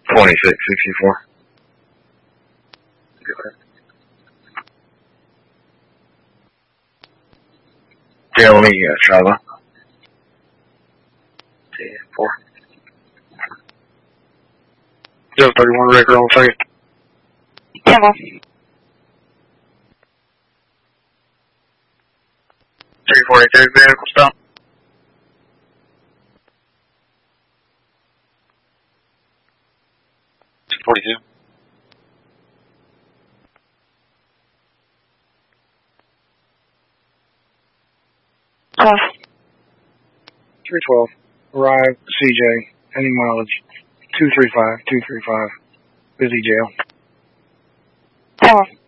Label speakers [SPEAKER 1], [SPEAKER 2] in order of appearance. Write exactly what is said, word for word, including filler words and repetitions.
[SPEAKER 1] twenty-six sixty-four. Tell me, uh, Charlotte. ten four. seven thirty-one record on second.
[SPEAKER 2] Camel.
[SPEAKER 1] three forty-two, vehicle stop. two forty-two.
[SPEAKER 2] Plus.
[SPEAKER 3] three twelve. Arrive, C J. Any mileage. two three five, two three five. Busy jail.
[SPEAKER 2] Camel.